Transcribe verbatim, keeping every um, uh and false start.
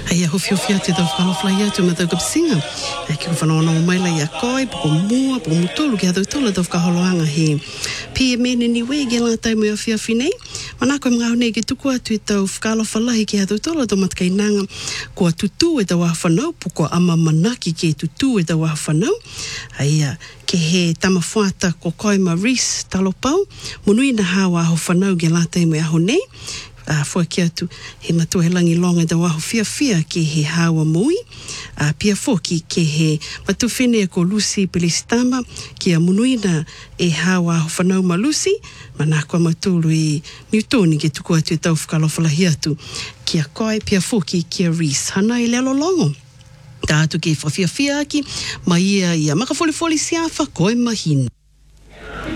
Ai a hofi hofi atu tau whakalofla ia tu matau kapsinga. E ki whanona o maila ia koi, poko mua, poko mutulu ki atau tola tau whakaholoanga he. Pia mene ni we ge la taimu ia fia finei. Mana koe mga hone ki tuku atu i tau whakalofalahi ki atau tola tau matkainanga. Kua tutu e tau whanau, poko ama manaki ke tutu e tau whanau. Ai a ke he tamafuata ko koi Maurice talopau. Munui na hawa ho whanau ge la taimu ia hone. Uh, fua ki atu he matua he langi longa da waho fia fia ki he hawa mui. Uh, pia foki ke he matu whene ko Lucy Pelistama ki a munuina e hawa ho whanau ma Lucy. Mana kua matulu i miutoni ke tuku atu e tau whakalofalahi atu ki a koe pia foki ki a Reese. Hana i lelo longo. Tā atu ke whawhia fia aki ma ia ia makafoli foli siafa koe mahina.